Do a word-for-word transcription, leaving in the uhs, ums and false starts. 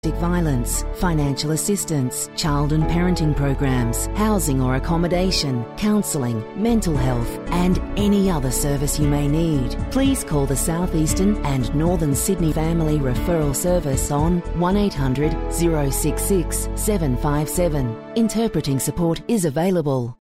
violence, financial assistance, child and parenting programs, housing or accommodation, counselling, mental health and any other service you may need. Please call the South Eastern and Northern Sydney Family Referral Service on one eight hundred, zero six six, seven five seven. Interpreting support is available.